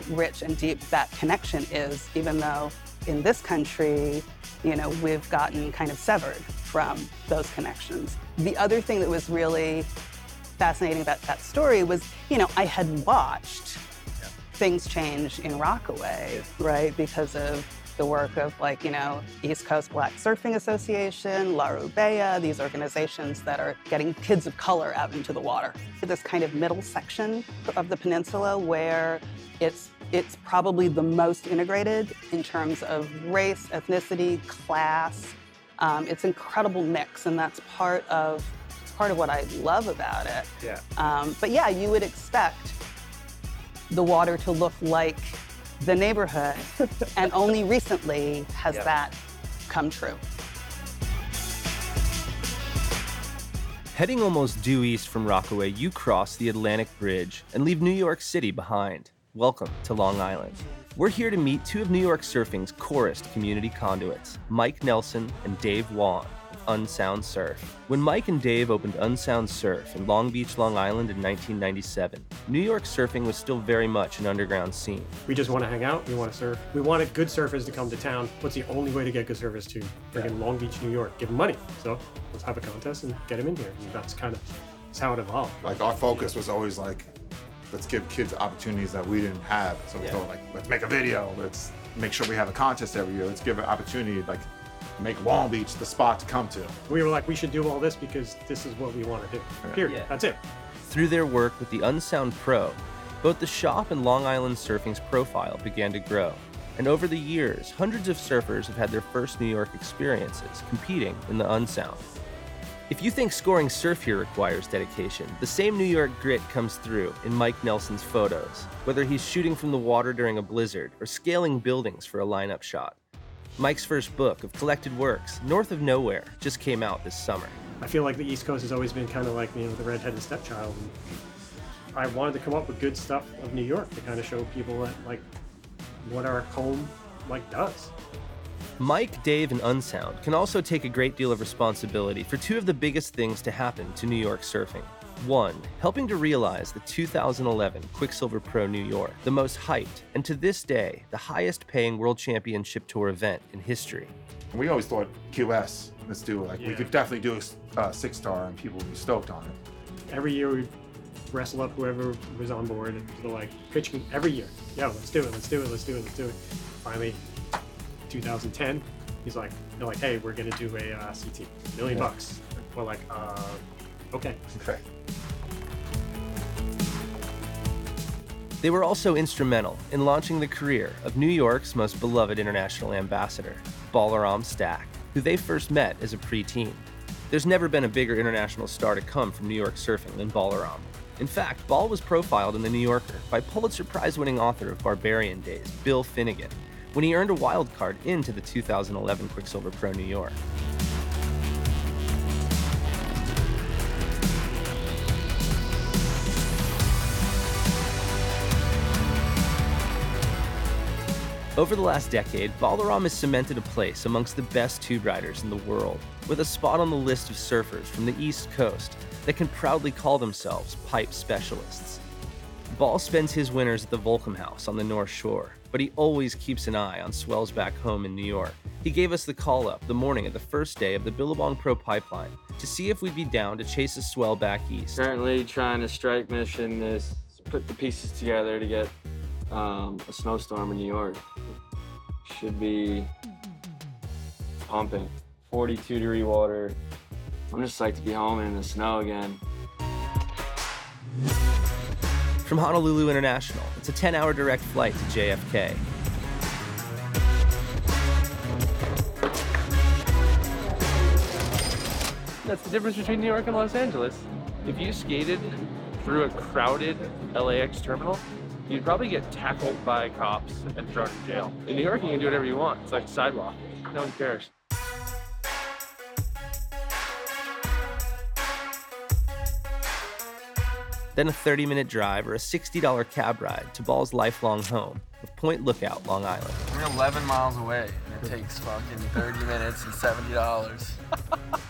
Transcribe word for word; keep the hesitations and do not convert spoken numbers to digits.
rich and deep that connection is, even though in this country, you know, we've gotten kind of severed from those connections. The other thing that was really fascinating about that story was, you know, I had watched yeah. things change in Rockaway, right, because of the work of, like, you know, East Coast Black Surfing Association, La Rubea, these organizations that are getting kids of color out into the water. This kind of middle section of the peninsula where it's it's probably the most integrated in terms of race, ethnicity, class. Um, it's an incredible mix, and that's part of part of what I love about it. Yeah. Um, but yeah, you would expect the water to look like the neighborhood, and only recently has yeah. that come true. Heading almost due east from Rockaway, you cross the Atlantic Bridge and leave New York City behind. Welcome to Long Island. We're here to meet two of New York surfing's chorused community conduits, Mike Nelson and Dave Wong of Unsound Surf. When Mike and Dave opened Unsound Surf in Long Beach, Long Island in nineteen ninety-seven, New York surfing was still very much an underground scene. We just want to hang out, we want to surf. We wanted good surfers to come to town. What's the only way to get good surfers to friggin' Long Beach, New York? Give them money. So let's have a contest and get them in here. And that's kind of that's how it evolved. Like, our focus was always like, let's give kids opportunities that we didn't have. So we yeah. thought, like, let's make a video. Let's make sure we have a contest every year. Let's give an opportunity, like, make Long Beach the spot to come to. We were like, we should do all this because this is what we want to do. Period. Yeah. That's it. Through their work with the Unsound Pro, both the shop and Long Island surfing's profile began to grow. And over the years, hundreds of surfers have had their first New York experiences competing in the Unsound. If you think scoring surf here requires dedication, the same New York grit comes through in Mike Nelson's photos, whether he's shooting from the water during a blizzard or scaling buildings for a lineup shot. Mike's first book of collected works, North of Nowhere, just came out this summer. I feel like the East Coast has always been kind of like, you know, the redheaded stepchild. And I wanted to come up with good stuff of New York to kind of show people that, like, what our home, like, does. Mike, Dave, and Unsound can also take a great deal of responsibility for two of the biggest things to happen to New York surfing. One, helping to realize the two thousand eleven Quicksilver Pro New York, the most hyped, and to this day, the highest paying World Championship Tour event in history. We always thought Q S, let's do it. Like, yeah. we could definitely do a uh, six star and people would be stoked on it. Every year we wrestle up whoever was on board and they're like, pitching every year. Yeah, let's do it, let's do it, let's do it, let's do it. Finally, two thousand ten, he's like, they're like, hey, we're gonna do a uh, C T, million yeah. bucks. We're like, uh, okay. Okay. They were also instrumental in launching the career of New York's most beloved international ambassador, Balaram Stack, who they first met as a preteen. There's never been a bigger international star to come from New York surfing than Balaram. In fact, Bal was profiled in The New Yorker by Pulitzer Prize-winning author of Barbarian Days, Bill Finnegan, when he earned a wild card into the two thousand eleven Quicksilver Pro New York. Over the last decade, Balaram has cemented a place amongst the best tube riders in the world, with a spot on the list of surfers from the East Coast that can proudly call themselves pipe specialists. Bal spends his winters at the Volcom House on the North Shore, but he always keeps an eye on swells back home in New York. He gave us the call up the morning of the first day of the Billabong Pro Pipeline to see if we'd be down to chase a swell back east. Currently trying to strike mission is put the pieces together to get um, a snowstorm in New York. Should be pumping. forty-two degree water. I'm just like to be home in the snow again. From Honolulu International, it's a ten hour direct flight to J F K. That's the difference between New York and Los Angeles. If you skated through a crowded L A X terminal, you'd probably get tackled by cops and thrown in jail. In New York, you can do whatever you want. It's like a sidewalk. No one cares. Then a thirty minute drive or a sixty dollar cab ride to Bal's lifelong home of Point Lookout, Long Island. We're eleven miles away, and it takes fucking thirty minutes and seventy dollars.